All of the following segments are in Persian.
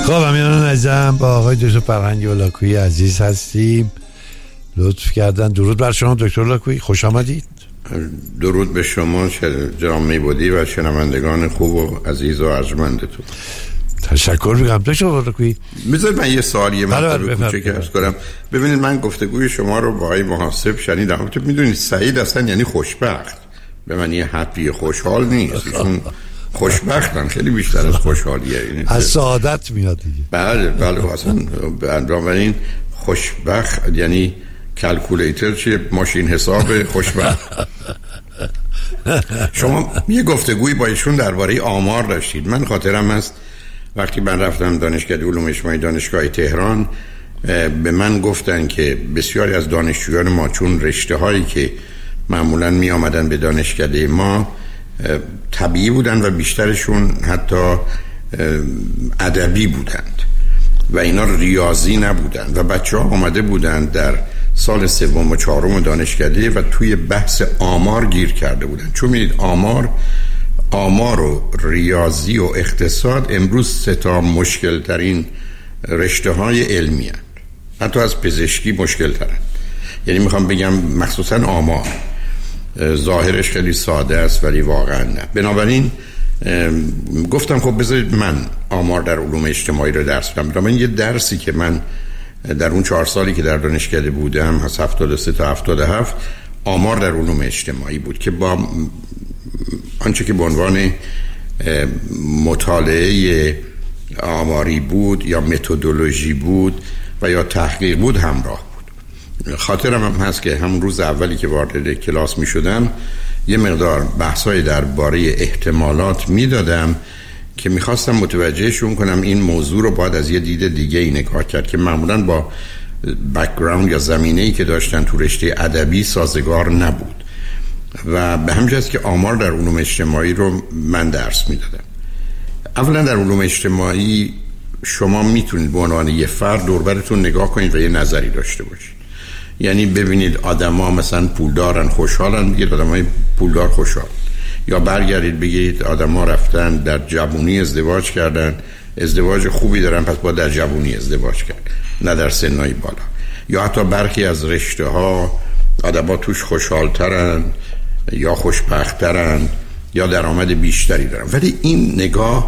خب امیران عزیزم با آقای دکتر فرهنگ هولاکویی عزیز هستیم. لطف کردن. درود بر شما دکتر هولاکویی، خوش آمدید. درود به شما جناب میبودی و شنوندگان خوب و عزیز و ارجمندتون. تشکر میگم دکتر هولاکویی. بذارید من یه سوالی مطلب کوچیک عرض کنم. ببینید من گفتگوی شما رو با آقای محاسب شنیدم. تو میدونید سعید اصلا یعنی خوشبخت، به معنی هپی، خوشحال نیست. ایشون خوشبختن، خیلی بیشتر از خوشحالیه. از سعادت میاد دیگه. بله اصلا بنابراین خوشبخت یعنی کلکولیتر، چیه ماشین حساب خوشبخت. شما یه گفتگویی با ایشون درباره آمار داشتید. من خاطرم هست وقتی من رفتم دانشکده علوم اجتماعی دانشگاه تهران، به من گفتن که بسیاری از دانشجویان ما چون رشته هایی که معمولا می آمدن به دانشکده ما طبیعی بودن و بیشترشون حتی ادبی بودند و اینا ریاضی نبودن و بچه ها آمده بودن در سال سوم و چهارم دانشکده و توی بحث آمار گیر کرده بودن. چون میدید آمار و ریاضی و اقتصاد امروز سه تا مشکل ترین رشته های علمی هستند. حتی از پزشکی مشکل ترند. یعنی میخوام بگم مخصوصا آمار ظاهرش خیلی ساده است ولی واقعا نه. بنابراین گفتم خب بذارید من آمار در علوم اجتماعی رو درس بدم. بنابراین یه درسی که من در اون 4 سالی که در دانشکده بودم از 73 تا 77 آمار در علوم اجتماعی بود که با آنچه که به عنوان مطالعه آماری بود یا متدولوژی بود و یا تحقیق بود همراه بود. خاطرم هم هست که همون روز اولی که وارد کلاس می شدم یه مقدار بحثای درباره احتمالات می دادم که می خواستم متوجهشون کنم این موضوع رو باید از یه دید دیگه ای نگاه کرد که معمولاً با بک‌گراند یا زمینه‌ای که داشتن تو رشته ادبی سازگار نبود و به همین جهت که آمار در علوم اجتماعی رو من درس می دادم. اولا در علوم اجتماعی شما میتونید به عنوان یه فرد دور براتون نگاه کنید و یه نظری داشته باشید. یعنی ببینید آدما مثلا پولدارن خوشحالن، بگید آدمای پولدار خوشحال، یا برگردید بگید آدما رفتن در جوونی ازدواج کردن، ازدواج خوبی دارن پس باید در جوونی ازدواج کرد نه در سنای بالا، یا حتی برخی از رشته ها آدما توش خوشحالترن یا خوشبخت‌ترن یا درآمد بیشتری دارن. ولی این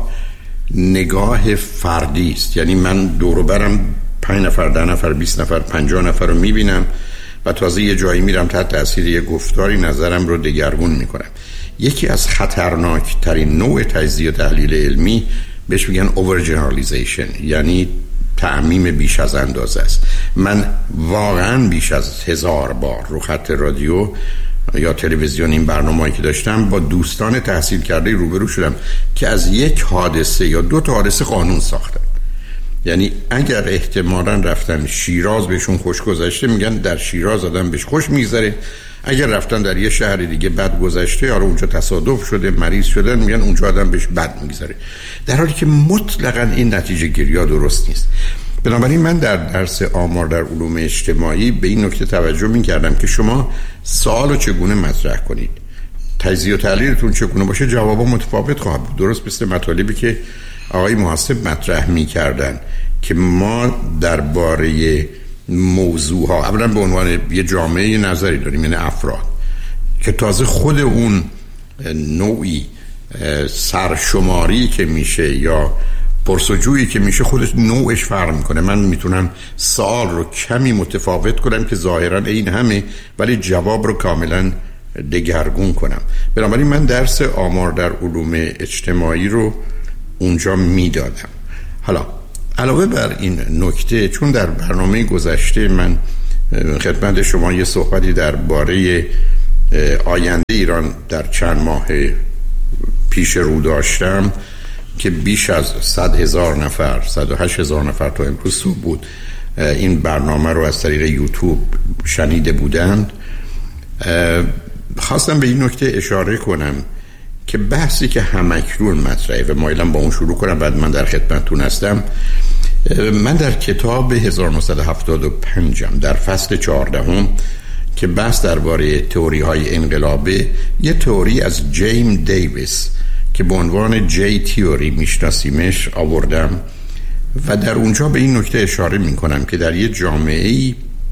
نگاه فردی است. یعنی من دور و برم 5 نفر 10 نفر 20 نفر 50 نفر رو میبینم و تازه یه جایی میرم تحت تاثیر یه گفتاری نظرم رو دگرگون میکنم. یکی از خطرناک ترین نوع تجزیه و تحلیل علمی بهش میگن اوور جنرالیزیشن، یعنی تعمیم بیش از اندازه است. من واقعا بیش از 1000 بار رو خط رادیو یا تلویزیون این برنامه‌ای که داشتم با دوستان تحصیل کرده روبرو شدم که از یک حادثه یا 2 تا حادثه قانون ساختن. یعنی اگر احتمالاً رفتن شیراز بهشون خوش گذشته میگن در شیراز آدم بهش خوش میگذره، اگر رفتن در یه شهر دیگه بد گذشته یا اونجا تصادف شده مریض شدن میگن اونجا آدم بهش بد میگذره، در حالی که مطلقاً این نتیجه گیری درست نیست. بنابراین من در درس آمار در علوم اجتماعی به این نکته توجه می‌کردم که شما سوالو چگونه مطرح کنید، تجزیه و تحلیلتون چگونه باشه، جوابا متفاوت خواهد بود. درست مثل مطالبی که آقای محاسب مطرح می‌کردن که ما درباره موضوعها اولا به عنوان یه جامعه نظری داریم، یعنی افراد، که تازه خود اون نوعی سرشماری که میشه یا پرسجویی که میشه خودش نوعش فرق میکنه. من میتونم سوال رو کمی متفاوت کنم که ظاهرا این همه ولی جواب رو کاملا دگرگون کنم. بنابراین من درس آمار در علوم اجتماعی رو اونجا میدادم. حالا علاوه بر این نکته، چون در برنامه گذشته من خدمت شما یه صحبتی درباره آینده ایران در چند ماه پیش رو داشتم که بیش از 100,000 نفر 108,000 نفر تا امروز صبح بود این برنامه رو از طریق یوتیوب شنیده بودند، خواستم به این نکته اشاره کنم که بحثی که همکنون مطرحه و مایلم با اون شروع کنم بعد من در خدمتتون هستم. من در کتاب 1975 در فصل 14 که بحث درباره تئوری های انقلابه، یه تئوری از جیم دیویس که به عنوان جی تئوری میشناسیمش آوردم و در اونجا به این نکته اشاره میکنم که در یه جامعه‌ای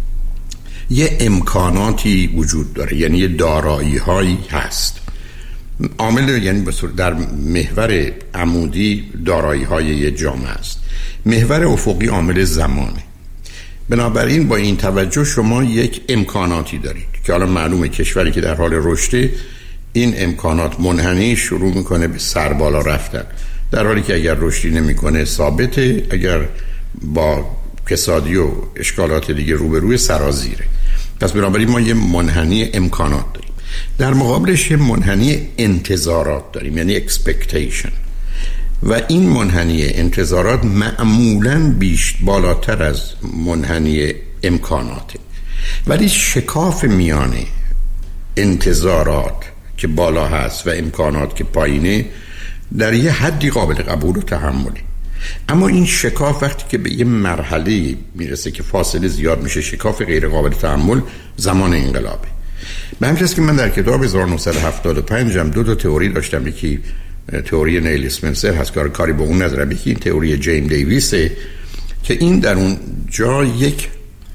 یه امکاناتی وجود داره، یعنی یه دارایی هایی هست. عامل یعنی در محور عمودی دارایی های یه جامعه است، محور افقی عامل زمانه. بنابراین با این توجه شما یک امکاناتی دارید که حالا معلومه کشوری که در حال رشده این امکانات منحنی شروع میکنه به سر بالا رفتن، در حالی که اگر رشدی نمیکنه ثابته، اگر با کسادی و اشکالات دیگه روبروی سرازیره. پس بنابراین ما یه منحنی امکانات داریم، در مقابلش یه منحنی انتظارات داریم، یعنی expectation. و این منحنی انتظارات معمولاً بالاتر از منحنی امکاناته، ولی شکاف میانه انتظارات که بالا هست و امکانات که پایینه در یه حدی قابل قبول و تحمله. اما این شکاف وقتی که به یه مرحله میرسه که فاصله زیاد میشه، شکاف غیر قابل تحمل، زمان انقلابه. به همین که من در کتاب 1975 هم 2 تئوری داشتم، یکی تئوری نیل اسپنسر هست، کاری به اون ندارم، یکی این تئوری جیم دیویسه که این در اون جا یک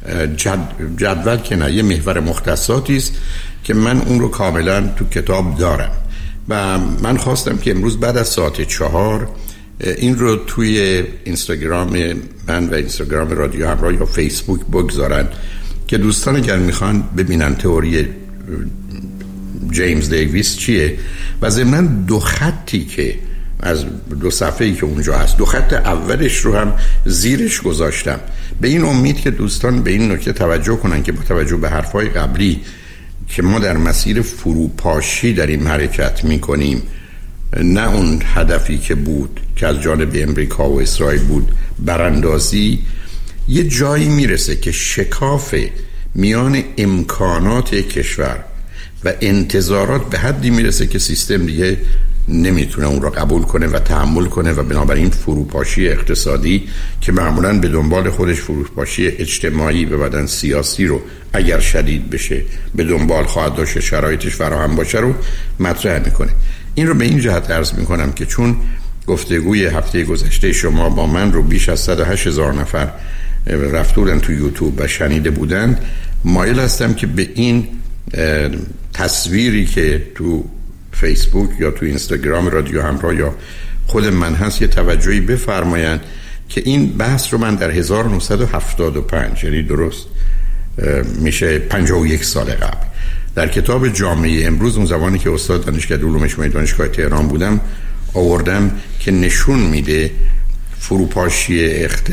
جدول که نه، یه محور مختصاتی است که من اون رو کاملا تو کتاب دارم و من خواستم که امروز بعد از ساعت 4 این رو توی اینستاگرام من و اینستاگرام رادیو همراه یا فیسبوک بگذارن که دوستان اگر میخوان ببینن تئوری جیمز دیویس چیه. و ضمناً 2 خطی که از 2 صفحه‌ای که اونجا هست، 2 خط اولش رو هم زیرش گذاشتم به این امید که دوستان به این نکته توجه کنن که با توجه به حرفای قبلی که ما در مسیر فروپاشی داریم حرکت میکنیم، نه اون هدفی که بود که از جانب امریکا و اسرائیل بود، براندازی، یه جایی میرسه که شکاف میان امکانات کشور و انتظارات به حدی میرسه که سیستم دیگه نمیتونه اون رو قبول کنه و تحمل کنه و بنابراین فروپاشی اقتصادی که معمولاً به دنبال خودش فروپاشی اجتماعی و بعدن سیاسی رو اگر شدید بشه به دنبال خواهد داشت، شرایطش فراهم باشه، رو مطرح میکنه. این رو به این جهت عرض میکنم که چون گفتگوی هفته گذشته شما با من رو بیش از 108,000 نفر رفتودن تو یوتیوب و شنیده بودن، مایل هستم که به این تصویری که تو فیسبوک یا تو اینستاگرام رادیو همراه یا خود من هست یه توجهی بفرمایند که این بحث رو من در 1975، یعنی درست میشه 51 سال قبل، در کتاب جامعه امروز، اون زمانی که استاد دانشکده علوم اجتماعی دانشگاه تهران بودم، آوردم که نشون میده فروپاشی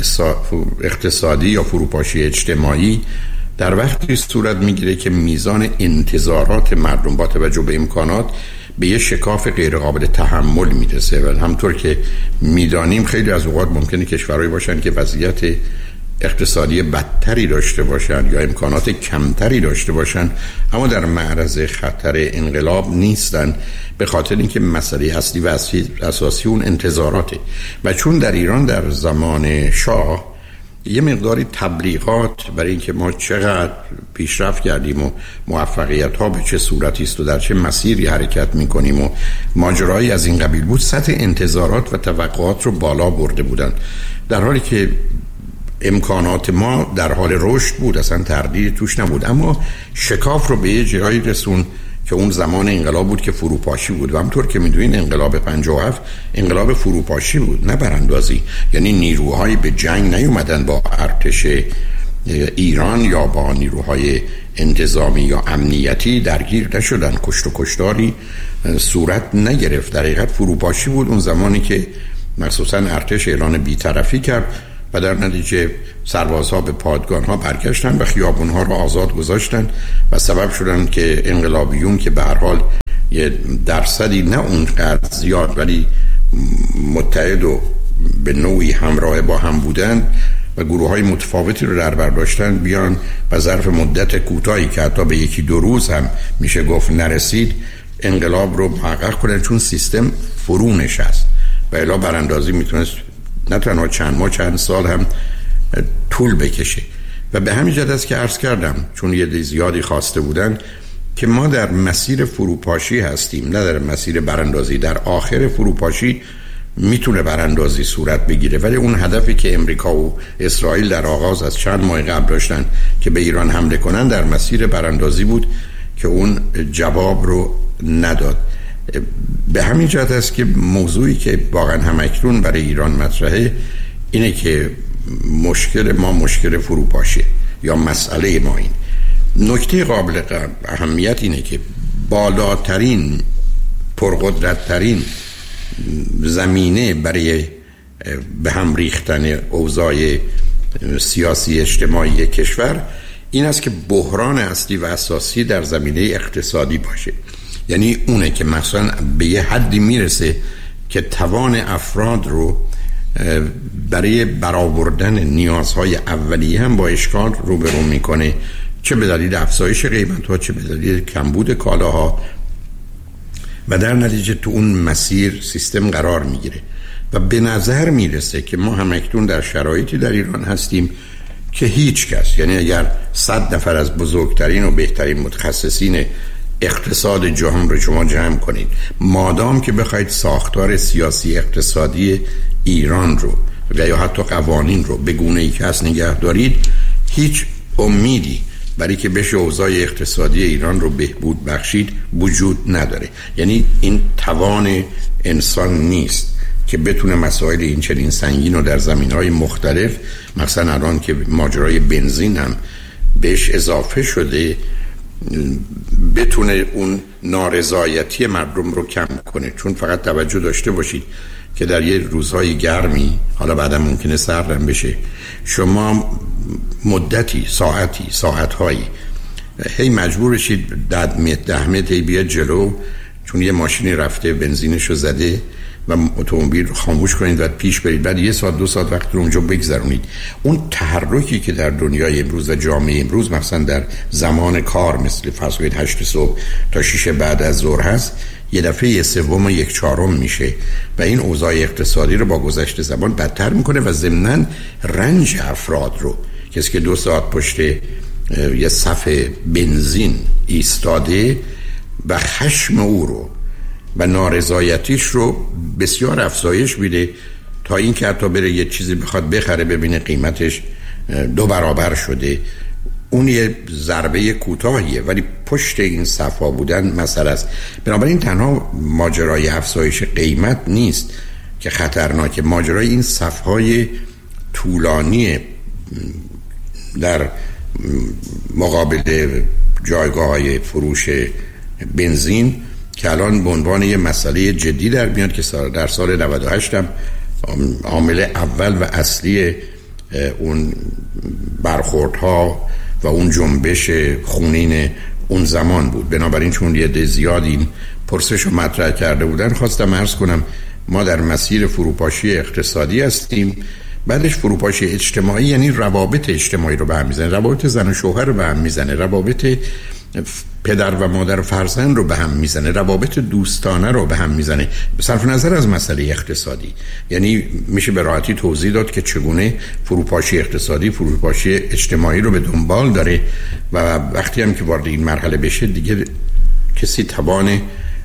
اقتصادی یا فروپاشی اجتماعی در وقتی صورت میگیره که میزان انتظارات مردم با توجه به امکانات به یه شکاف غیر قابل تحمل میرسه. و همطور که میدانیم خیلی از اوقات ممکنه کشورهایی باشن که وضعیت اقتصادی بدتری داشته باشن یا امکانات کمتری داشته باشن، اما در معرض خطر انقلاب نیستن، به خاطر اینکه مسئله اصلی و اساسی اون انتظاراته. و چون در ایران در زمان شاه یه مقداری تبلیغات برای اینکه ما چقدر پیشرفت کردیم و موفقیت ها به چه صورتی است و در چه مسیری حرکت میکنیم و ماجرایی از این قبیل بود، سطح انتظارات و توقعات رو بالا برده بودن، در حالی که امکانات ما در حال رشد بود، اصلا تردید توش نبود. اما شکاف رو به یه جایی رسون که اون زمان انقلاب بود که فروپاشی بود. و همطور که میدونین انقلاب 57 انقلاب فروپاشی بود، نه براندازی. یعنی نیروهایی به جنگ نیومدن با ارتش ایران یا با نیروهای انتظامی یا امنیتی درگیر نشدن، کشت و کشتاری صورت نگرفت. در حقیقت فروپاشی بود اون زمانی که مخصوصا ارتش اعلان بی‌طرفی کرد و در نتیجه سربازها به پادگانها برگشتن و خیابونها رو آزاد گذاشتن و سبب شدن که انقلابیون که به هر حال یه درصدی نه اونقدر زیاد ولی متحد و به نوعی همراه با هم بودن و گروه های متفاوتی رو در بر داشتن، بیان و ظرف مدت کوتاهی که حتی به 1-2 روز هم میشه گفت نرسید، انقلاب رو محقق کنن، چون سیستم فرو نشست و الا براندازی میتونست نه تنها چند ماه، چند سال هم طول بکشه. و به همین جهت است که عرض کردم، چون یه دی زیادی خواسته بودن، که ما در مسیر فروپاشی هستیم، نه در مسیر براندازی. در آخر فروپاشی میتونه براندازی صورت بگیره، ولی اون هدفی که امریکا و اسرائیل در آغاز از چند ماه قبل داشتن که به ایران حمله کنن در مسیر براندازی بود که اون جواب رو نداد. به همین جهت است که موضوعی که واقعا همکنون برای ایران مطرحه اینه که مشکل ما مشکل فروپاشی یا مسئله ما این. نکته قابل اهمیت اینه که بالاترین پرقدرتترین زمینه برای به هم ریختن اوضاع سیاسی اجتماعی کشور این است که بحران اصلی و اساسی در زمینه اقتصادی باشه. یعنی اونه که مثلا به یه حدی میرسه که توان افراد رو برای برآوردن نیازهای اولیه هم با اشکال روبرو میکنه، چه به دلیل افزایش قیمت‌ها چه به دلیل کمبود کالاها، و در نتیجه تو اون مسیر سیستم قرار میگیره و به نظر میرسه که ما همکنون در شرایطی در ایران هستیم که هیچ کس، یعنی اگر 100 نفر از بزرگترین و بهترین متخصصین اقتصاد جهان رو شما جمع کنید، مادام که بخواید ساختار سیاسی اقتصادی ایران رو و یا حتی قوانین رو به گونه‌ای که هست نگه دارید، هیچ امیدی برای که بشه اوضاع اقتصادی ایران رو بهبود بخشید وجود نداره. یعنی این توان انسان نیست که بتونه مسائل این چنین سنگین رو در زمینهای مختلف، مثلا الان که ماجرای بنزین هم بهش اضافه شده، بتونه اون نارضایتی مردم رو کم کنه. چون فقط توجه داشته باشید که در یه روزهای گرمی، حالا بعدا ممکنه سردم بشه، شما مدتی ساعتهایی هی مجبور شید 10 متر بیاد جلو چون یه ماشینی رفته بنزینشو زده و اتومبیل رو خاموش کنید و پیش برید، بعد 1 ساعت 2 ساعت وقت رو اونجا بگذرونید. اون تحرکی که در دنیای امروز و جامعه امروز مثلا در زمان کار مثل فرض کنید 8 صبح تا 6 بعد از ظهر هست، یه دفعه 1/3 و 1/4 میشه و این اوضاع اقتصادی رو با گذشت زمان بدتر میکنه و ضمناً رنج افراد رو، کسی که 2 ساعت پشت یه صف بنزین ایستاده و خشم او رو و نارضایتیش رو بسیار افزایش میده، تا این که حتی بره یه چیزی بخواد بخره ببینه قیمتش 2 برابر شده. اون یه ضربه کوتاهیه، ولی پشت این صفا بودن مسئله است. بنابراین تنها ماجرای افزایش قیمت نیست که خطرناکه، ماجرای این صفهای طولانی در مقابل جایگاه‌های فروش بنزین که الان به عنوان یه مسئله جدی در میاد که در سال 98 هم عامل اول و اصلی اون برخوردها و اون جنبش خونین اون زمان بود. بنابراین چون یه عده زیادی این پرسش رو مطرح کرده بودن، خواستم عرض کنم ما در مسیر فروپاشی اقتصادی هستیم، بعدش فروپاشی اجتماعی، یعنی روابط اجتماعی رو به هم میزنه، روابط زن و شوهر رو به هم میزنه، روابط پدر و مادر و فرزند رو به هم میزنه، روابط دوستانه رو به هم میزنه، صرف نظر از مسئله اقتصادی. یعنی میشه به راحتی توضیح داد که چگونه فروپاشی اقتصادی فروپاشی اجتماعی رو به دنبال داره و وقتی هم که وارد این مرحله بشه دیگه کسی توان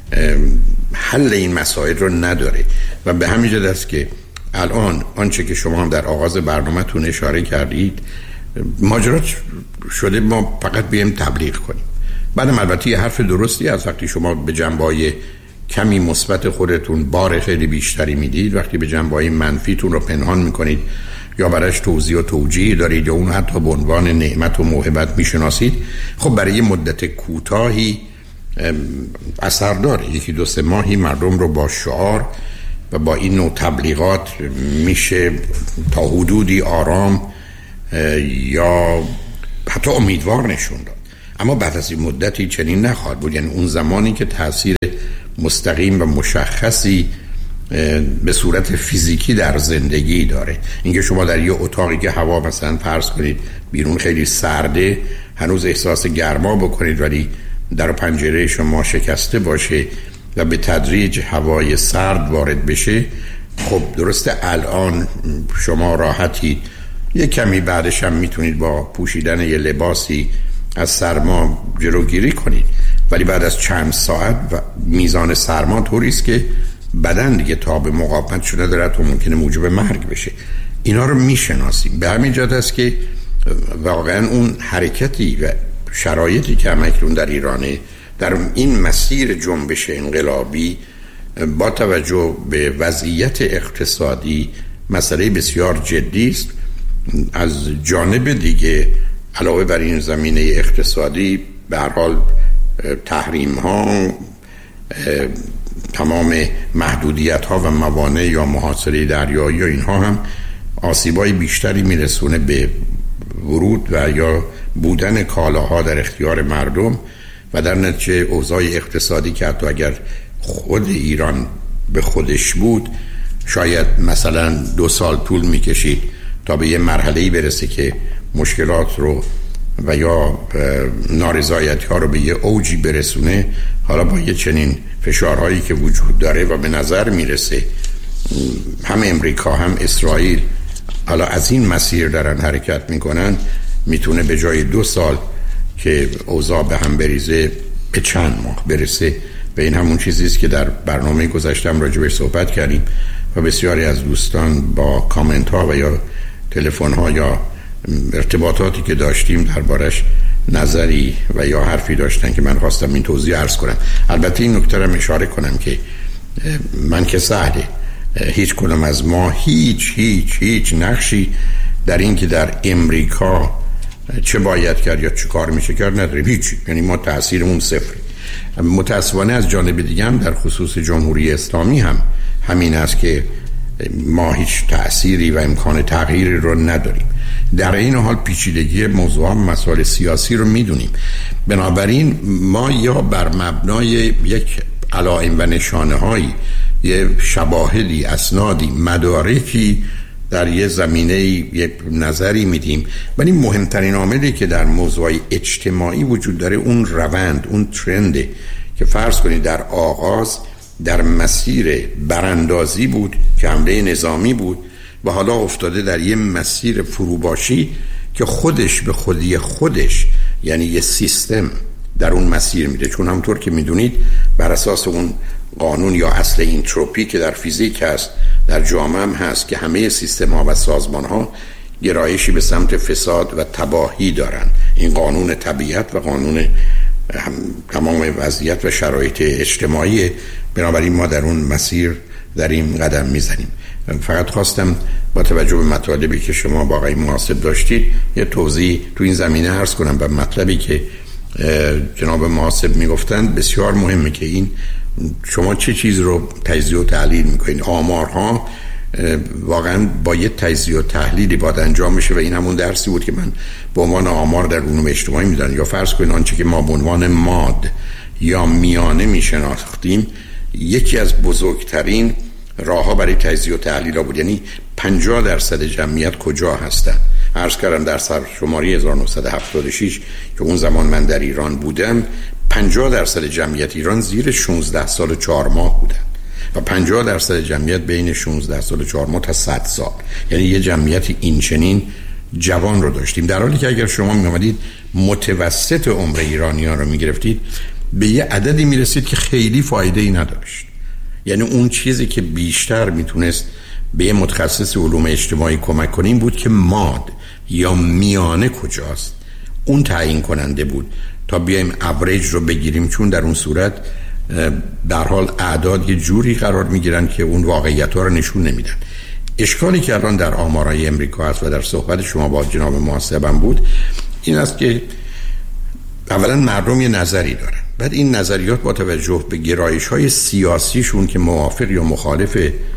حل این مسائل رو نداره. و به همین جهت است که الان آنچه که شما هم در آغاز برنامه‌تون اشاره کردید، ماجرا شده ما فقط بیم تبلیغ کنیم. بعدم البته یه حرف درستی از وقتی شما به جنبه‌های کمی مثبت خودتون بار خیلی بیشتری میدید، وقتی به جنبه‌های منفیتون رو پنهان میکنید یا براش توضیح و توجیه دارید یا اون حتی به عنوان نعمت و موهبت میشناسید، خب برای مدت کوتاهی اثر داره. 1-2-3 ماهی مردم رو با شعار و با این نوع تبلیغات میشه تا حدودی آرام یا حتی امیدوار نشون داد. اما بعد از این مدتی چنین نخواهد بود. یعنی اون زمانی که تأثیر مستقیم و مشخصی به صورت فیزیکی در زندگی داره، اینکه شما در یه اتاقی که هوا مثلا فرض کنید بیرون خیلی سرده هنوز احساس گرما بکنید ولی در پنجره شما شکسته باشه و به تدریج هوای سرد وارد بشه، خب درسته الان شما راحتید، یه کمی بعدش هم میتونید با پوشیدن یه لباسی از سرما جلوگیری کنید، ولی بعد از چند ساعت و میزان سرما طوری است که بدن دیگه تاب مقاومتش نداره، تو ممکنه موجب مرگ بشه. اینا رو میشناسیم. به همین جهت است که واقعا اون حرکتی و شرایطی که همکنون در ایرانه در این مسیر جنبش انقلابی با توجه به وضعیت اقتصادی مسئله بسیار جدی است. از جانب دیگه علاوه بر این زمینه اقتصادی به هر حال تحریم ها، تمام محدودیت ها و موانع یا محاصره دریایی و اینها هم آسیبای بیشتری میرسونه به ورود و یا بودن کالاها در اختیار مردم و در نتیجه اوضاع اقتصادی که حتی اگر خود ایران به خودش بود شاید مثلا 2 سال طول میکشید تا به یه مرحله‌ای برسه که مشکلات رو و یا نارضایتی ها رو به یه اوجی برسونه. حالا با یه چنین فشارهایی که وجود داره و به نظر میرسه هم امریکا هم اسرائیل حالا از این مسیر دارن حرکت میکنن، میتونه به جای 2 سال که اوضاع به هم بریزه به چند ماه برسه. و این همون چیزیست که در برنامه گذشتم راجع بهش صحبت کردیم و بسیاری از دوستان با کامنت ها و یا تلفن ها یا ارتباطاتی که داشتیم دربارش نظری و یا حرفی داشتن که من خواستم این توضیح عرض کنم. البته این نکته رو اشاره کنم که من که سهله، هیچ کدوم از ما هیچ نقشی در این که در امریکا چه باید کرد یا چه کار میشه کرد نداریم، هیچی. یعنی ما تأثیرمون صفر. متاسفانه از جانب دیگه هم در خصوص جمهوری اسلامی هم همین است که ما هیچ تأثیری و امکان تغییری رو نداریم. در این حال پیچیدگی موضوع هم مسائل سیاسی رو میدونیم. بنابراین ما یا بر مبنای یک علائم و نشانه هایی، یه شواهدی، اسنادی، مدارکی در یه زمینه یک نظری میدیم، ولی مهمترین عاملی که در موضوع اجتماعی وجود داره اون روند، اون ترنده که فرض کنید در آغاز در مسیر براندازی بود که حمله نظامی بود و حالا افتاده در یه مسیر فروباشی که خودش به خودی خودش یعنی یه سیستم در اون مسیر میده. چون همونطور که میدونید بر اساس اون قانون یا اصل اینتروپی که در فیزیک هست در جامعه هم هست که همه سیستم ها و سازمان ها گرایشی به سمت فساد و تباهی دارن. این قانون طبیعت و قانون تمام وضعیت و شرایط اجتماعی. بنابراین ما در اون مسیر در این قدم میزنیم. فقط خواستم با توجه به مطالبی که شما با آقای محاسب داشتید یه توضیح تو این زمینه عرض کنم و مطلبی که جناب محاسب میگفتند بسیار مهمه که این شما چه چیز رو تجزیه و تحلیل میکنید. آمارها واقعا با یه تجزیه و تحلیلی باید انجام میشه و این همون درسی بود که من به عنوان آمار در علوم اجتماعی میدونم. یا فرض کنید آنچه که ما به عنوان ماد یا میانه میشناختیم یکی از بزرگترین راهها برای تجزیه و تحلیل ها بود. یعنی 50% جمعیت کجا هستن. عرض کردم در سرشماری 1976 که اون زمان من در ایران بودم 50% جمعیت ایران زیر 16 سال و 4 ماه بودن و 50% جمعیت بین 16 سال و 4 ماه تا 100 سال. یعنی یه جمعیت این چنین جوان رو داشتیم، در حالی که اگر شما می آمدید متوسط عمر ایرانیان رو می گرفتید به یه عددی می رسید که خیلی فایده ای نداشت. یعنی اون چیزی که بیشتر میتونست به یه متخصص علوم اجتماعی کمک کنیم بود که ماد یا میانه کجاست، اون تعیین کننده بود تا بیایم اوریج رو بگیریم. چون در اون صورت در حال اعداد یه جوری قرار میگیرن که اون واقعیت ها رو نشون نمیدن. اشکالی که الان در آمارهای امریکا هست و در صحبت شما با جناب محاسبم بود این است که اولا مردم یه نظری دارن، بعد این نظریات با توجه به گرایش‌های سیاسیشون که موافق یا مخالف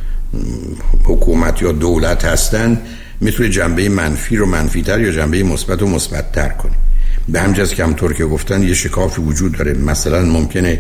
حکومت یا دولت هستن میتونه جنبه منفی رو منفی‌تر یا جنبه مثبت رو مثبت‌تر کنه. به همجاست که همطور که گفتن یه شکافی وجود داره. مثلا ممکنه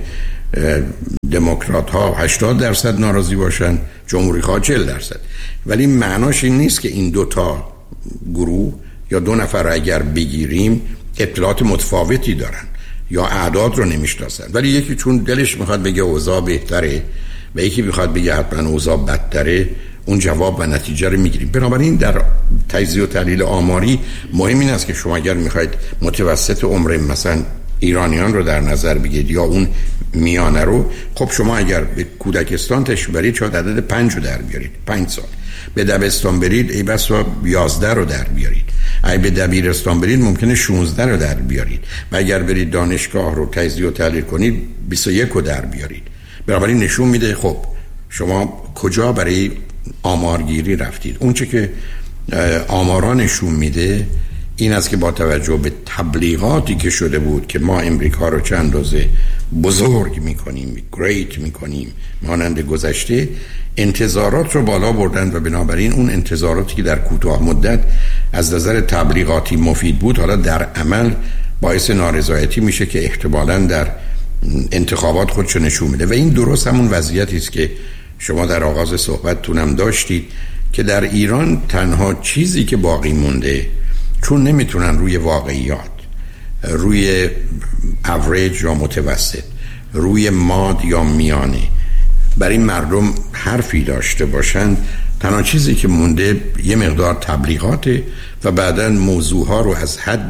دموکرات ها 80% ناراضی باشن، جمهوری خواه 40%، ولی معناش این نیست که این دوتا گروه یا 2 نفر اگر بگیریم اطلاعات متفاوتی دارن یا اعداد رو نمیشناسن، ولی یکی چون دلش میخواد بگه اوضاع بهتره و یکی میخواد بگه حتما اوضاع بدتره، اون جواب و نتیجه رو میگیریم. بنابراین در تجزیه و تحلیل آماری مهم این است که شما اگر میخواید متوسط عمر مثلا ایرانیان رو در نظر بگیرید یا اون میانه رو، خب شما اگر به کودکستان تشریف برید شاید عدد 5 رو در بیارید، 5 سال. به دبستان برید ای بسا 11 رو در بیارید. اگه به دبیرستان برید ممکنه 16 رو در بیارید و اگر برید دانشگاه رو تجزیه و تحلیل کنید 21 رو در بیارید. بنابراین نشون میده خب شما کجا برای آمارگیری رفتید. اون چه که آمارا نشون میده این است که با توجه به تبلیغاتی که شده بود که ما امریکا رو چند اندازه بزرگ میکنیم، گریت میکنیم مانند گذشته، انتظارات رو بالا بردن و بنابراین اون انتظاراتی که در کوتاه مدت از نظر تبلیغاتی مفید بود حالا در عمل باعث نارضایتی میشه که احتمالاً در انتخابات خودشو نشون میده. و این درست همون وضعیتی است که شما در آغاز صحبتتونم داشتید که در ایران تنها چیزی که باقی مونده، چون نمیتونن روی واقعیات، روی اوریج یا متوسط، روی ماد یا میانه برای مردم حرفی داشته باشند، تنها چیزی که مونده یه مقدار تبلیغاته و بعداً موضوعها رو از حد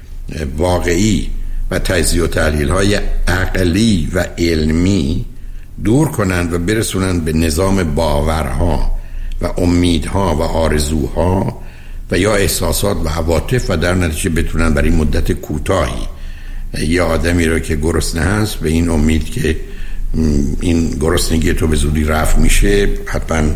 واقعی و تجزیه و تحلیل های عقلی و علمی دور کنند و برسونند به نظام باورها و امیدها و آرزوها و یا احساسات و عواطف و در نتیجه بتونن برای مدت کوتاهی یه آدمی رو که گرسنه هست به این امید که این گرسنگی تو به زودی رفع میشه، حتما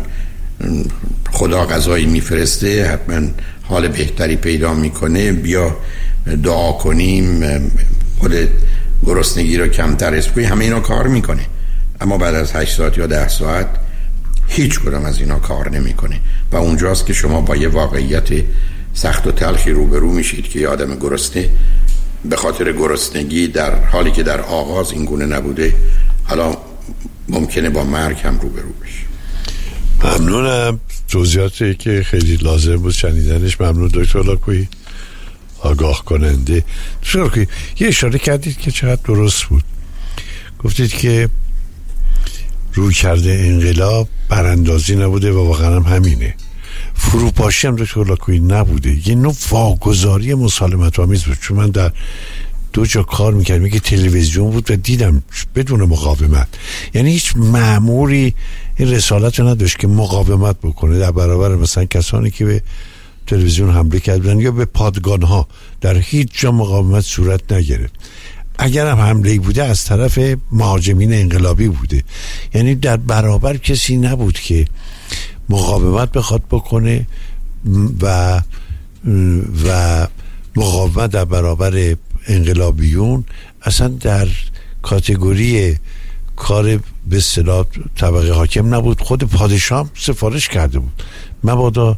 خدا غذایی میفرسته، حتما حال بهتری پیدا میکنه، بیا دعا کنیم خود گرسنگی رو کمتر حس کنی، همه اینا کار میکنه. اما بعد از 8 ساعت یا 10 ساعت هیچ کدام از اینا کار نمیکنه و اونجاست که شما با یه واقعیت سخت و تلخی روبرو میشید که یه آدم گرسنه به خاطر گرسنگی در حالی که در آغاز این گونه نبوده حالا ممکنه با مرگ هم روبرو بشه. ممنونم، توضیحاتی که خیلی لازم بود شنیدنش. ممنون دکتر لاکویی، آگاه کننده. دکتر لاکویی یه اشاره کردید که چقدر درست بود. گفتید که روی کرده انقلاب براندازی نبوده و واقعا هم همینه. فروپاشی هم دکتر لاکویی نبوده، یه نوع واگذاری مسالمت آمیز بود. چون من در 2 جا کار میکردم، یکی تلویزیون بود و دیدم بدون مقاومت، یعنی هیچ مأموری این رسالت رو نداشت که مقاومت بکنه در برابر مثلا کسانی که به تلویزیون حمله کردن یا به پادگانها، در هیچ جا مقاومت صورت نگرفت. اگر هم حمله‌ای بوده از طرف مهاجمین انقلابی بوده، یعنی در برابر کسی نبود که مقاومت بخواد بکنه و مقاومت در برابر انقلابیون اصلا در کاتگوری کار به اصطلاح طبقه حاکم نبود. خود پادشاه سفارش کرده بود مبادا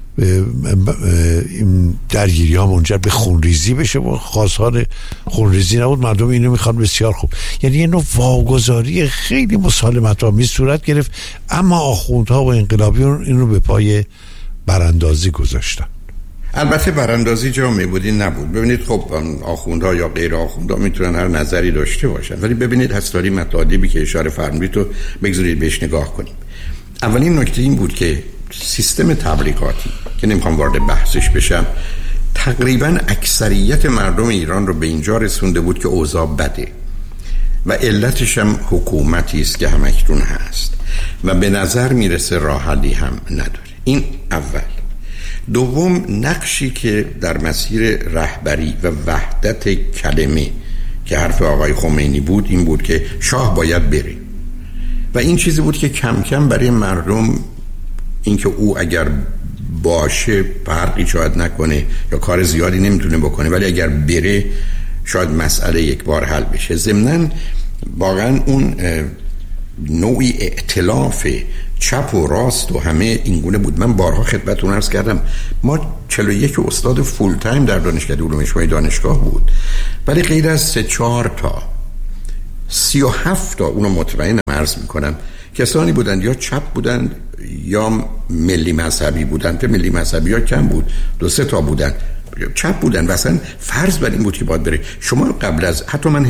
درگیری ها منجر به خونریزی بشه و خواستار خونریزی نبود، مردم اینو میخوان بسیار خوب. یعنی یه نوع واگذاری خیلی مسالمت آمیز صورت گرفت، اما آخوندها و انقلابیون اینو به پای براندازی گذاشتن. البته براندازی جامعه بودی نبود. ببینید خب آخوندها یا غیر آخوندها میتونن هر نظری داشته باشن، ولی ببینید هستاری مطالبی که اشاره فرمودید رو بگذارید بهش نگاه کنیم. اولین نکته این بود که سیستم تبلیغاتی که نمیخوام وارد بحثش بشم تقریبا اکثریت مردم ایران رو به اینجا رسونده بود که اوضاع بده و علتش هم حکومتی است که همکنون هست و به نظر میرسه راه حلی هم نداره. این اول. دوم، نقشی که در مسیر رهبری و وحدت کلمه که حرف آقای خمینی بود این بود که شاه باید بره و این چیزی بود که کم کم برای مردم اینکه او اگر باشه فرقی شاید نکنه یا کار زیادی نمیتونه بکنه، ولی اگر بره شاید مسئله یک بار حل بشه. ضمناً واقعا اون نوعی ائتلاف چپ و راست و همه اینگونه بود. من بارها خدمتتون عرض کردم ما 41 استاد فول تایم در دانشکده علوم اجتماعی دانشگاه بود، ولی غیر از 3-4 تا 37 تا اونو مطمئنم عرض میکنم کسانی بودند یا چپ بودند یا ملی مذهبی بودند. که ملی مذهبی ها کم بود، 2-3 تا بودند چپ بودند و اصلا فرض بر این بود که باید بره. شما قبل از حتی من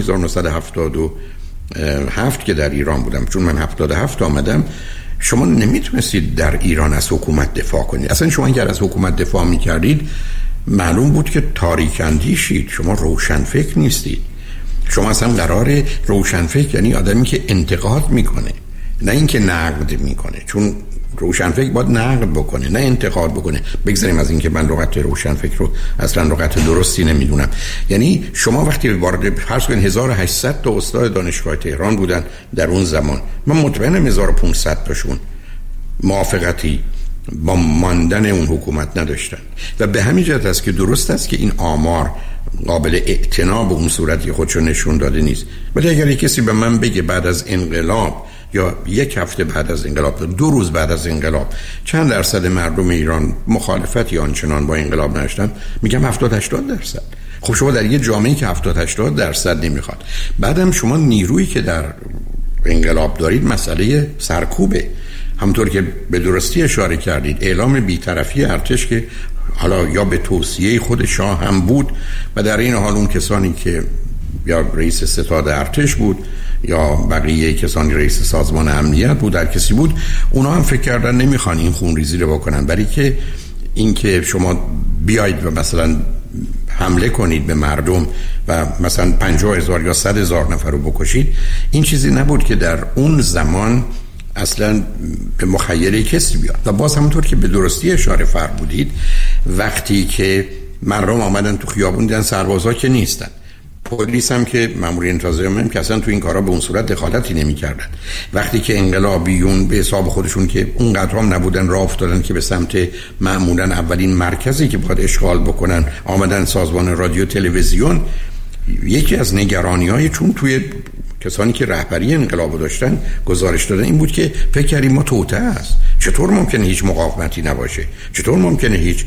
1977 که در ایران بودم، چون من 77 آمدم، شما نمیتونستید در ایران از حکومت دفاع کنید. اصلا شما اگر از حکومت دفاع میکردید معلوم بود که تاریک اندیشید، شما روشن فکر نیستید. شما اصلا قراره روشنفکر یعنی آدمی که انتقاد میکنه، نه اینکه نقد میکنه، چون روشنفکر باید نقد بکنه نه انتقاد بکنه. بگذاریم از اینکه من لغت روشنفکر رو اصلا لغت درستی نمیدونم. یعنی شما وقتی وارد فرض کنید 1800 تا استاد دانشگاه تهران بودن در اون زمان، من مطمئنم 1500 تاشون موافقتی با ماندن اون حکومت نداشتن و به همین جهت است که درست است که این آمار قابل اعتنا به اون صورتی خودشو نشون داده نیست. ولی اگر کسی به من بگه بعد از انقلاب یا یک هفته بعد از انقلاب، 2 روز بعد از انقلاب چند درصد مردم ایران مخالفتی آنچنان با انقلاب نداشتن، میگم 70-80%. خب شما در یه جامعه‌ای که 70-80% نمیخواد، بعدم شما نیرویی که در انقلاب دارید مسئله سرکوبه، همونطور که به درستی اشاره کردید اعلام بی‌طرفی ارتش که حالا یا به توصیه خود شاه هم بود و در این حال اون کسانی که یا رئیس ستاد ارتش بود یا بقیه کسانی رئیس سازمان امنیت بود، در کسی بود، اونا هم فکر کردن نمیخوان این خونریزی رو بکنن، برای که اینکه شما بیاید و مثلا حمله کنید به مردم و مثلا 50,000 یا 100,000 نفر رو بکشید، این چیزی نبود که در اون زمان اصلا به مخیله کسی بیاد. و باز همونطور که به درستی اشاره فرمودید، وقتی که مردم آمدن تو خیابون دیدن سربازا که نیستن، پلیس هم که مامورین انتظامی هم که اصلا تو این کارا به اون صورت دخالتی نمی‌کردن، وقتی که انقلابیون به حساب خودشون که اون قدر هم نبودن راه افتادن که به سمت معمولا اولین مرکزی که باید اشغال بکنن آمدن سازمان رادیو تلویزیون، یکی از نگرانی‌های چون توی کسانی که رهبری انقلاب داشتن گزارش دادن این بود که فکر کردیم ما توطئه است، چطور ممکنه هیچ مقاومتی نباشه، چطور ممکنه هیچ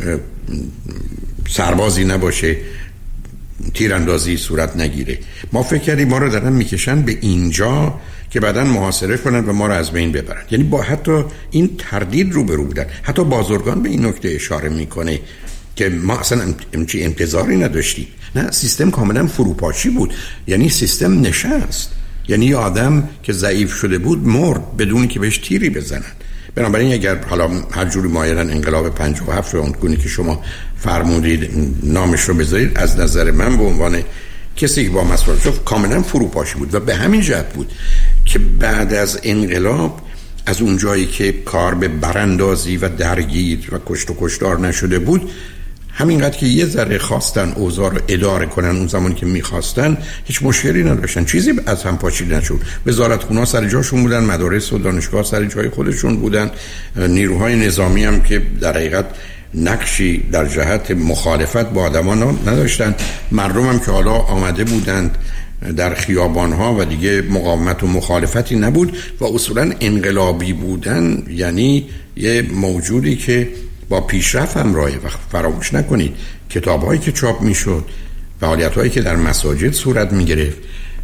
سربازی نباشه، تیراندازی صورت نگیره. ما فکر کردیم ما رو دارن میکشن به اینجا که بعداً محاصره کنن و ما رو از بین ببرن. یعنی با حتی این تردید روبرو بودن. حتی بازرگان به این نکته اشاره میکنه که ما اصلا همچین انتظاری نداشتیم. نه، سیستم کاملا فروپاشی بود، یعنی سیستم نشست، یعنی آدم که ضعیف شده بود مرد بدون که بهش تیری بزنن. بنابراین اگر حالا هر جوری مایلن انقلاب 57 رو اونگونه که شما فرمودید نامش رو بذارید، از نظر من به عنوان کسی که با مسئله شد کاملا فروپاشی بود و به همین جهت بود که بعد از انقلاب از اون جایی که کار به براندازی و درگیر و کشت و کشتار نشده بود، همینقدر که یه ذره خواستن اوضاع رو اداره کنن اون زمان که میخواستن هیچ مشکلی نداشتن، چیزی از هم پاشیده نشد. وزارتخونه‌ها سر جاشون بودن، مدارس و دانشگاه سر جای خودشون بودن، نیروهای نظامی هم که در حقیقت نقشی در جهت مخالفت با آدمان نداشتن، مردم هم که حالا آمده بودند در خیابانها و دیگه مقاومت و مخالفتی نبود و اصولا انقلابی بودن یعنی یه موجودی که با پیشرفت همراهه. و فراموش نکنید کتاب‌هایی که چاپ می‌شد، فعالیت‌هایی که در مساجد صورت می‌گرفت،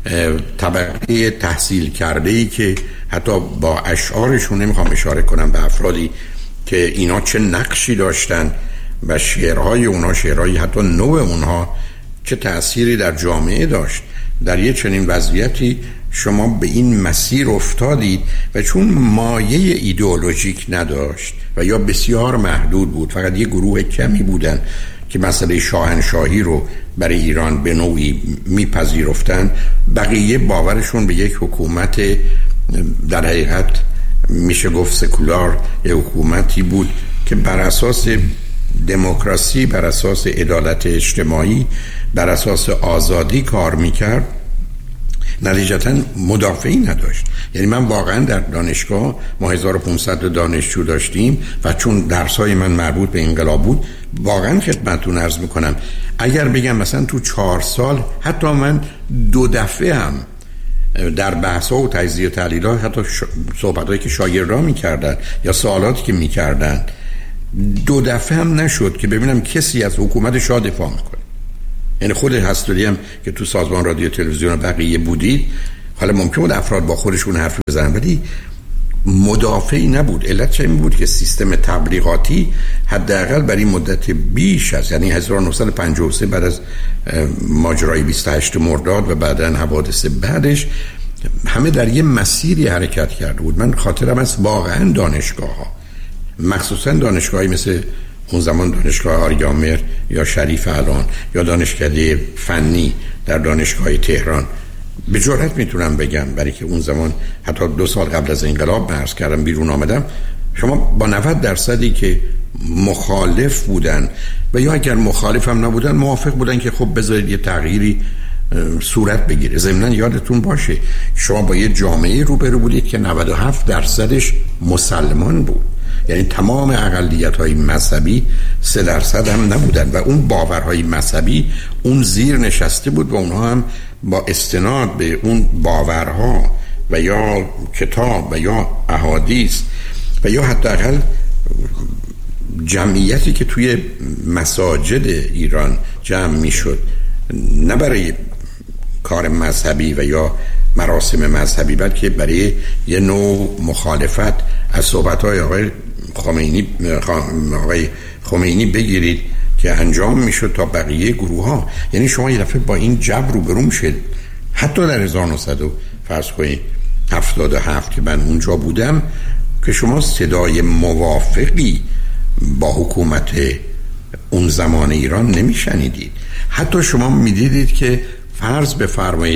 طبقه تحصیل کرده‌ای که حتی با اشعارشون، نمی‌خوام اشاره کنم به افرادی که اینا چه نقشی داشتن و شعرهای اونا، شعرهای حتی نوع اونها چه تأثیری در جامعه داشت. در یه چنین وضعیتی شما به این مسیر افتادید و چون مایه ایدئولوژیک نداشت و یا بسیار محدود بود، فقط یه گروه کمی بودن که مسئله شاهنشاهی رو برای ایران به نوعی میپذیرفتن، بقیه باورشون به یک حکومت در حقیقت میشه گفت سکولار، یک حکومتی بود که بر اساس دموکراسی، بر اساس عدالت اجتماعی، بر اساس آزادی کار میکرد، نتیجتاً مدافعی نداشت. یعنی من واقعا در دانشگاه ما 1500 دانشجو داشتیم و چون درسای من مربوط به انقلاب بود، واقعا خدمتتون عرض میکنم اگر بگم مثلا تو 4 سال حتی من 2 دفعه هم در بحث‌ها و تجزیه و تحلیل‌ها حتی صحبت‌هایی که شاگردان می‌کردن یا سوالاتی که می‌کردن 2 دفعه هم نشد که ببینم کسی از حکومت شاه دفاع میکنه. یعنی خود هستوری هم که تو سازمان رادیو تلویزیون بقیه بودید، حالا ممکن بود افراد با خودشون حرف بزنن ولی مدافعی نبود. علت چه این بود که سیستم تبلیغاتی حداقل برای مدت بیش از یعنی 1953 بعد از ماجرای 28 مرداد و بعداً حوادث بعدش همه در یه مسیری حرکت کرده بود. من خاطرم از واقعاً دانشگاه‌ها، مخصوصاً دانشگاهی مثل اون زمان دانشگاه آریامر یا شریف الان یا دانشکده فنی در دانشگاه تهران، به جرئت میتونم بگم برای که اون زمان حتی 2 سال قبل از انقلاب عرض کردم بیرون آمدم، شما با 90% که مخالف بودن و یا اگر مخالف هم نبودن موافق بودن که خب بذارید یه تغییری صورت بگیره. ضمناً یادتون باشه شما با یه جامعه روبرو بودید که 97%ش مسلمان بود، یعنی تمام اقلیت‌های مذهبی 3% هم نبودن و اون باورهای مذهبی اون زیر نشسته بود و اونها هم با استناد به اون باورها و یا کتاب و یا احادیث و یا حداقل جمعیتی که توی مساجد ایران جمع میشد، نه برای کار مذهبی و یا مراسم مذهبی، بلکه برای یه نوع مخالفت از صحبت‌های آقای خمینی بگیرید که انجام میشد تا بقیه گروه ها. یعنی شما یه دفعه با این جبر روبرو میشید. حتی در 1977 که من اونجا بودم که شما صدای موافقی با حکومت اون زمان ایران نمیشنیدید. حتی شما میدیدید که فرض بفرمایید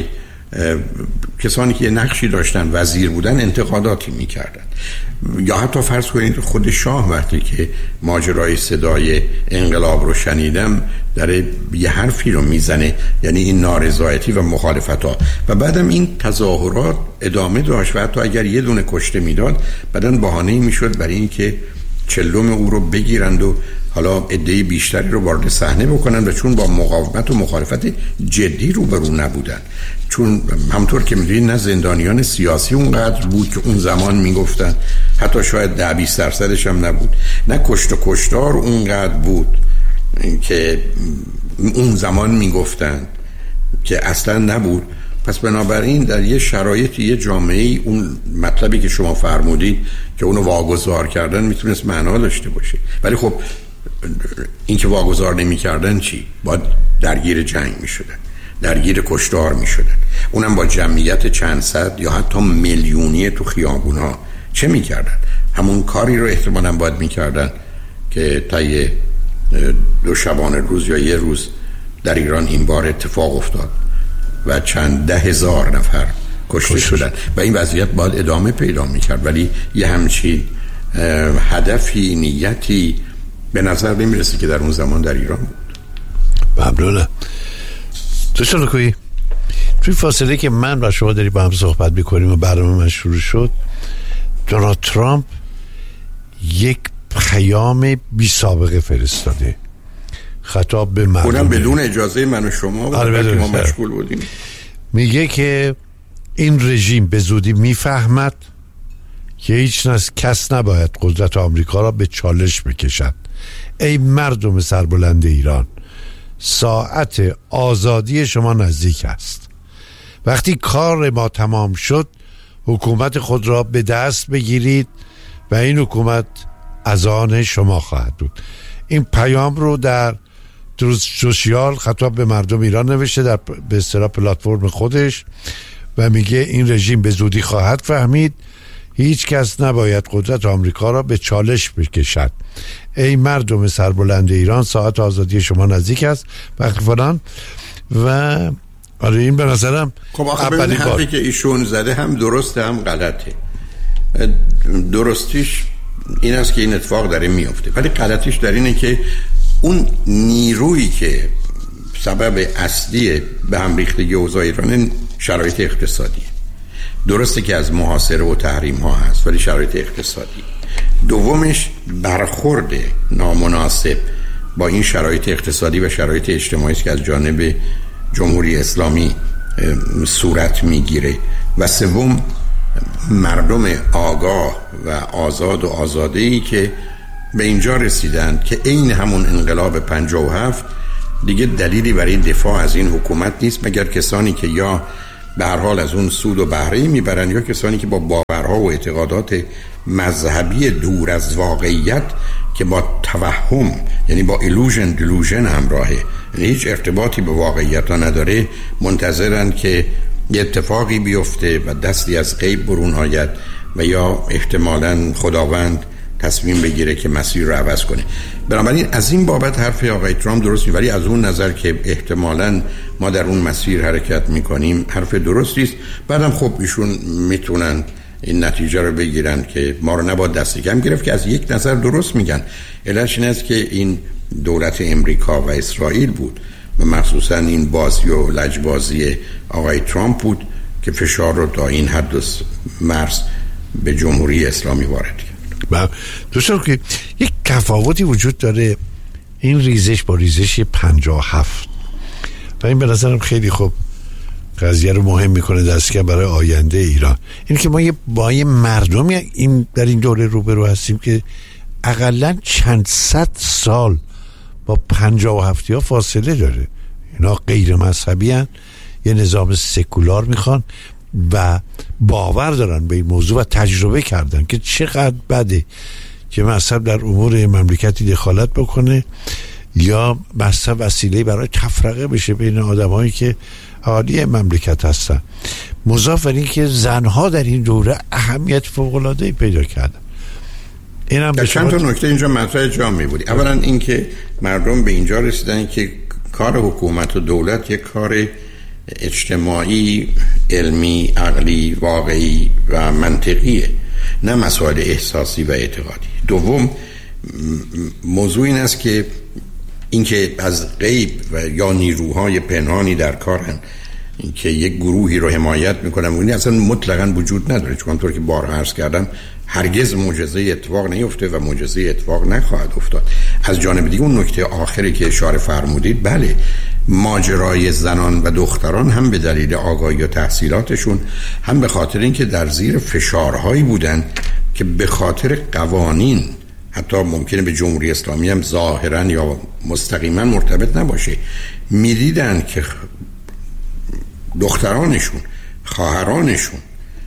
کسانی که نقشی داشتن وزیر بودن انتقاداتی میکردن، یا حتی فرض کنید خود شاه وقتی که ماجرای صدای انقلاب رو شنیدم در یه حرفی رو میزنه، یعنی این نارضایتی و مخالفت ها، و بعدم این تظاهرات ادامه داشت و حتی اگر یه دونه کشته میداد بعدن بهانه‌ای میشد برای اینکه چلم او رو بگیرند و حالا عده بیشتری رو وارد صحنه بکنن، و چون با مقاومت و مخالفت جدی روبرو نبودن، چون همطور که میدونید نه زندانیان سیاسی اونقدر بود که اون زمان میگفتن، حتی شاید 10-20% هم نبود، نه کشت و کشتار اونقدر بود که اون زمان میگفتن که اصلا نبود. پس بنابراین در یه شرایطی یه جامعه اون مطلبی که شما فرمودید که اونو واگذار کردن میتونست معنا داشته باشه، ولی خب این که واگذار نمی کردن چی؟ باید درگیر جنگ می شدن، درگیر کشتار می شدن، اونم با جمعیت چند صد یا حتی میلیونی تو خیابون ها. چه می کردن؟ همون کاری رو احتمالاً باید می کردن که طی 2 شبانه روز یا یه روز در ایران این بار اتفاق افتاد و چند 10,000 نفر کشته شدن و این وضعیت باید ادامه پیدا می کرد، ولی یه همچین هدفی، نیتی به نظر نمیرسه که در اون زمان در ایران بود. ممنونم. دوستان لکویی، توی فاصله که من و شما داریم با هم صحبت میکنیم و برنامه من شروع شد، دونالد ترامپ یک پیام بی سابقه فرستاده خطاب به مردم، اونم بدون اجازه من و شما و ما مشغول بودیم. میگه که این رژیم به زودی میفهمد که هیچ کس نباید قدرت آمریکا را به چالش بکشد. ای مردم سربلند ایران، ساعت آزادی شما نزدیک است. وقتی کار ما تمام شد حکومت خود را به دست بگیرید و این حکومت از آن شما خواهد بود. این پیام رو در تروث سوشیال خطاب به مردم ایران نوشته در به اصطلاح پلتفرم خودش و میگه این رژیم به زودی خواهد فهمید هیچ کس نباید قدرت آمریکا را به چالش بکشد. ای مردم سربلند ایران، ساعت آزادی شما نزدیک است. وقتی فلان و آره این به نظرم خب آخه ببین حرفی که ایشون زده هم درسته هم غلطه. درستیش این است که این اتفاق داره میفته، ولی غلطیش در اینه که اون نیرویی که سبب اصلی به هم ریختگی اوضاع ایران شرایط اقتصادی، درسته که از محاصره و تحریم ها هست ولی شرایط اقتصادی. دومش برخورد نامناسب با این شرایط اقتصادی و شرایط اجتماعی که از جانب جمهوری اسلامی صورت میگیره. و سوم مردم آگاه و آزاد و آزاده‌ای که به اینجا رسیدند که این همون انقلاب 57 دیگه دلیلی برای دفاع از این حکومت نیست مگر کسانی که یا به هر حال از اون سود و بهره میبرن یا کسانی که با باورها و اعتقادات مذهبی دور از واقعیت که با توهم، یعنی با ایلوژن همراهه، یعنی هیچ ارتباطی به واقعیت ها نداره، منتظرن که یه اتفاقی بیفته و دستی از غیب برون آید و یا احتمالاً خداوند تصمیم بگیره که مسیر رو عوض کنه. بنابراین از این بابت حرف آقای ترامپ درست نیست، ولی از اون نظر که احتمالاً ما در اون مسیر حرکت میکنیم حرف درستی است. بعدم خب ایشون میتونن این نتیجه رو بگیرن که ما رو نباید دست کم گرفت، که از یک نظر درست میگن. علتش این است که این دولت امریکا و اسرائیل بود و مخصوصا این بازی و لجبازی آقای ترامپ بود که فشار رو تا این حد مرز به جمهوری اسلامی وارد کرد. دوستان که یک تفاوتی وجود داره این ریزش با ریزش 57 و این به نظرم خیلی خوب قضیه رو مهم میکنه دستگاه برای آینده ایران. این که ما با یه مردمی این در این دوره روبرو هستیم که اقلا چند صد سال با 57 ها فاصله داره. اینا غیر مذهبی هن، یه نظام سکولار میخوان و باور دارن به این موضوع و تجربه کردن که چقدر بده که مذهب در امور مملکتی دخالت بکنه یا مذهب وسیله برای تفرقه بشه بین آدمایی که اهالی مملکت هستن. مضاف بر این که زنها در این دوره اهمیت فوق‌العاده‌ای پیدا کردن. اینم به چند تا نکته اینجا مطرح جامعی بودی. اولا این که مردم به اینجا رسیدن که کار حکومت و دولت یک کار اجتماعی، علمی، عقلی، واقعی و منطقیه، نه مسائل احساسی و اعتقادی. دوم موضوع این است که اینکه از غیب و یا نیروهای پنهانی در کارن که یک گروهی رو حمایت میکنن، اون اصلا مطلقاً وجود نداره، چون طور که بارها عرض کردم هرگز معجزه اتفاق نیفته و معجزه اتفاق نخواهد افتاد. از جانب دیگه اون نکته آخری که اشاره فرمودید، بله ماجرای زنان و دختران هم به دلیل آگاهی و تحصیلاتشون، هم به خاطر اینکه در زیر فشارهایی بودن که به خاطر قوانین حتی ممکنه به جمهوری اسلامی هم ظاهرا یا مستقیما مرتبط نباشه، میدیدن که دخترانشون، خواهرانشون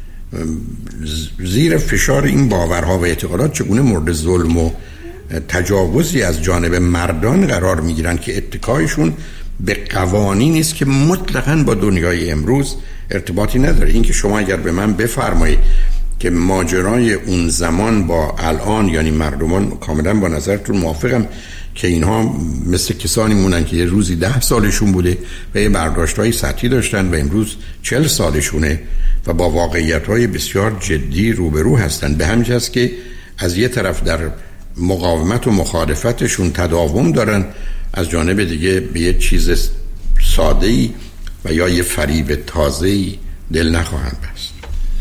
زیر فشار این باورها و اعتقادات چگونه مورد ظلم و تجاوزی از جانب مردان قرار میگیرن که اتکایشون به قوانینی است که مطلقاً با دنیای امروز ارتباطی نداره. این که شما اگر به من بفرمایید که ماجرای اون زمان با الان، یعنی مردمان کاملا با نظرتون موافقم که اینها مثل کسانی مونن که یه روزی 10 سالشون بوده و یه برداشت‌های سطحی داشتن و امروز 40 سالشونه و با واقعیت‌های بسیار جدی روبرو هستن. به همین جهت که از یه طرف در مقاومت و مخالفتشون تداوم دارن، از جانب دیگه به یه چیز ساده‌ای و یا یه فریب تازه‌ای دل نخواهند بست.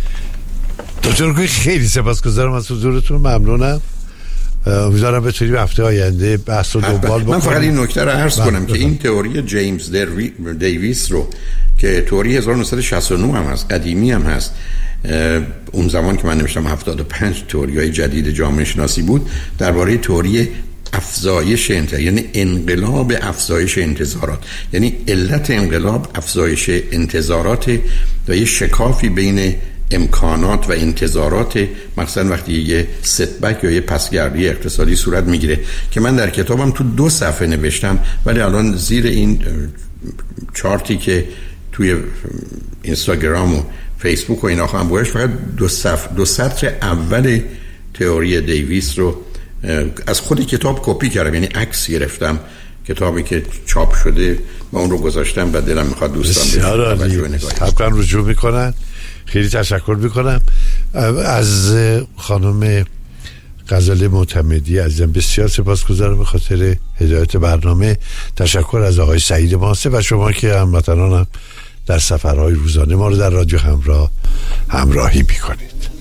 دکتر کوی خیلی سپاسگزارم از حضورتون، ممنونم. امیدوارم بتونیم هفته آینده بحث رو دنبال بکنیم. من فقط این نکته رو عرض کنم که این تئوری جیمز دیویس رو که تئوری 1969 هم هست، قدیمی هم هست، اون زمان که من نوشتم 75 تئوری‌های جدید جامعه شناسی بود، درباره تئوری افزایش یعنی انقلاب افزایش انتظارات، یعنی علت انقلاب افزایش انتظارات و یه شکافی بین امکانات و انتظارات، مثلا وقتی یه ستبک یا یه پسگردی اقتصادی صورت میگیره که من در کتابم تو 2 صفحه نوشتم، ولی الان زیر این چارتی که توی اینستاگرام و فیسبوک و اینا خواهم باش فقط 2 سطر اول تئوری دیویس رو از خود کتاب کپی کردم، یعنی عکس گرفتم کتابی که چاپ شده و اون رو گذاشتم و دلم میخواد دوستان حتما رجوع میکنن. خیلی تشکر میکنم از خانم غزاله معتمدی عزیزم، بسیار سپاسگزارم به خاطر هدایت برنامه. تشکر از آقای سعید ماسه و شما که هموطنانم در سفرهای روزانه ما رو در رادیو همراهی میکنید.